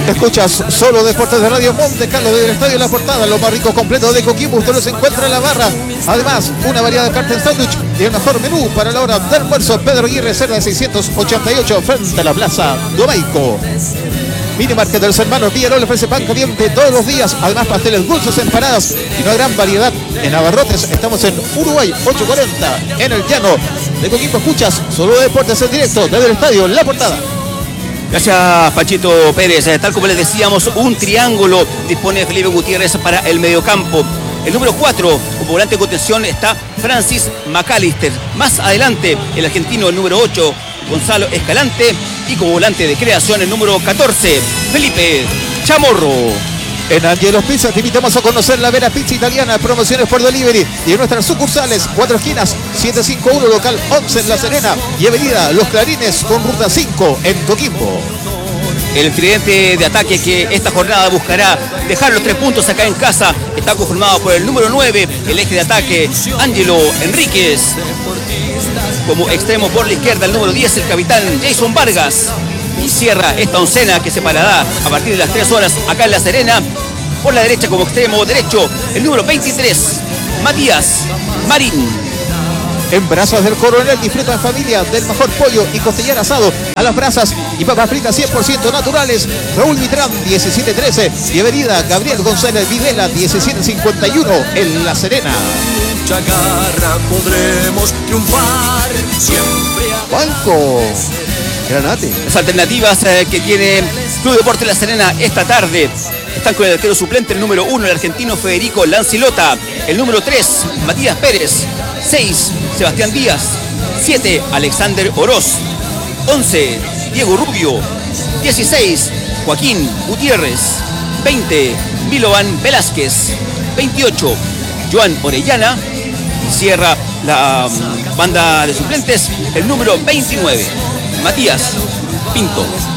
Escuchas solo Deportes de Radio Monte Carlo del Estadio La Portada, lo más rico completo de Coquimbo. Usted los encuentra en la barra. Además, una variedad de cartas en sándwich y el mejor menú para la hora de almuerzo. Pedro Aguirre, Cerda 688, frente a la Plaza Domaico. Mini Market de los hermanos Villarol ofrece pan caliente todos los días. Además, pasteles dulces, empanadas y una gran variedad en abarrotes. Estamos en Uruguay 840, en el llano de Coquimbo. Escuchas solo Deportes en directo desde el Estadio La Portada. Gracias, Panchito Pérez. Tal como les decíamos, un triángulo dispone Felipe Gutiérrez para el mediocampo. El número 4, como volante de contención, está Francis McAllister. Más adelante, el argentino, el número 8, Gonzalo Escalante. Y como volante de creación, el número 14, Felipe Chamorro. En Angelos Pizza te invitamos a conocer la Vera Pizza Italiana, promociones por delivery y en nuestras sucursales, 4 esquinas, 751 local 11 en La Serena y avenida Los Clarines con ruta 5 en Coquimbo. El tridente de ataque que esta jornada buscará dejar los 3 puntos acá en casa está conformado por el número 9, el eje de ataque, Ángelo Enríquez. Como extremo por la izquierda, el número 10, el capitán Jason Vargas. Y cierra esta oncena que se parará a partir de las 3 horas acá en La Serena. Por la derecha como extremo derecho, el número 23, Matías Marín. En Brasas del Coronel disfruta en familia del mejor pollo y costillar asado a las brasas y papas fritas 100% naturales. Raúl Mitrán 1713 y avenida Gabriel González Videla 1751 en La Serena. Garra podremos triunfar siempre. Banco Granate. Las alternativas que tiene Club Deportes La Serena esta tarde están con el arquero suplente, el número 1, el argentino Federico Lancilota, el número 3, Matías Pérez, 6, Sebastián Díaz, 7, Alexander Oroz, 11, Diego Rubio, 16, Joaquín Gutiérrez, 20, Milovan Velázquez, 28, Joan Orellana. Cierra la banda de suplentes el número 29, Matías Pinto.